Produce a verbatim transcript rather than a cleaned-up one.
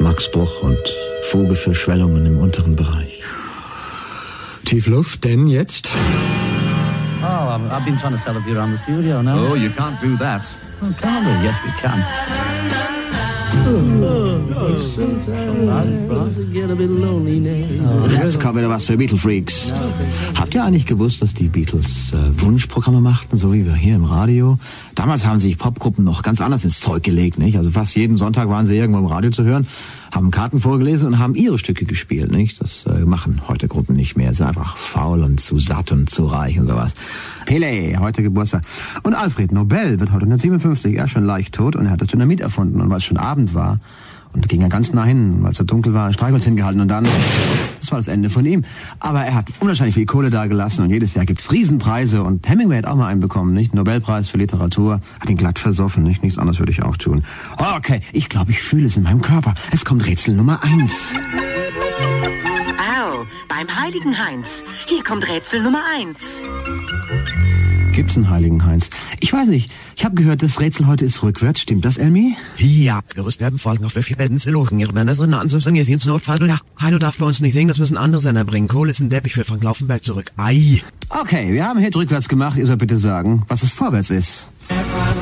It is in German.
Geschmacksbruch und Vogelverschwellungen im unteren Bereich. Tiefluft, denn jetzt? Oh, I've, I've been trying to sell a beer around the studio now. Oh, you can't do that. Oh, can we? Yes, we can. Jetzt kommt wieder was für Beatle-Freaks. Habt ihr eigentlich gewusst, dass die Beatles äh, Wunschprogramme machten, so wie wir hier im Radio? Damals haben sich Popgruppen noch ganz anders ins Zeug gelegt, nicht? Also fast jeden Sonntag waren sie irgendwo im Radio zu hören, haben Karten vorgelesen und haben ihre Stücke gespielt, nicht? Das äh, machen heute Gruppen nicht mehr. Sie sind einfach faul und zu satt und zu reich und sowas. Pele, heute Geburtstag. Und Alfred Nobel wird heute neunzehnhundertsiebenundfünfzig, er ist schon leicht tot und er hat das Dynamit erfunden. Und weil es schon Abend war, und ging er ganz nah hin, weil es so dunkel war, ein Streichholz hingehalten und dann, das war das Ende von ihm. Aber er hat unwahrscheinlich viel Kohle dagelassen und jedes Jahr gibt's Riesenpreise und Hemingway hat auch mal einen bekommen, nicht? Nobelpreis für Literatur, hat ihn glatt versoffen, nicht? Nichts anderes würde ich auch tun. Okay, ich glaube, ich fühle es in meinem Körper. Es kommt Rätsel Nummer eins. Au, beim Heiligen Heinz. Hier kommt Rätsel Nummer eins. Gibt's einen Heiligen Heinz? Ich weiß nicht. Ich habe gehört, das Rätsel heute ist rückwärts. Stimmt das, Elmi? Ja, Gerüst werden folgen auf vier Bänden zu lochen. Ihre Bänder sind ansonsten jetzt ins Notfall. Ja, Heino darf bei uns nicht singen, das müssen andere Sender bringen. Kohl ist ein Depp, ich will Frank Laufenberg zurück. Ei. Okay, wir haben Hit rückwärts gemacht. Ihr sollt bitte sagen, was es vorwärts ist.